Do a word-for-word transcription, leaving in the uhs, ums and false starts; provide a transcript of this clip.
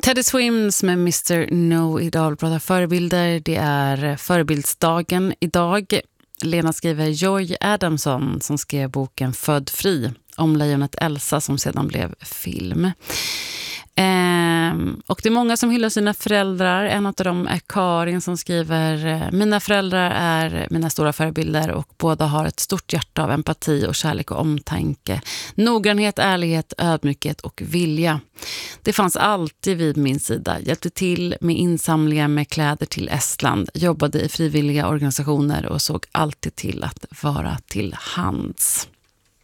Teddy Swims med mister No idag pratar förebilder. Det är förebildsdagen idag. Lena skriver Joy Adamson som skrev boken Född fri om lejonet Elsa som sedan blev film. Ehm, och det är många som hyllar sina föräldrar. En av dem är Karin som skriver mina föräldrar är mina stora förebilder och båda har ett stort hjärta av empati och kärlek och omtanke. Noggrannhet, ärlighet, ödmjukhet och vilja. Det fanns alltid vid min sida. Hjälpte till med insamlingar med kläder till Estland. Jobbade i frivilliga organisationer och såg alltid till att vara till hands.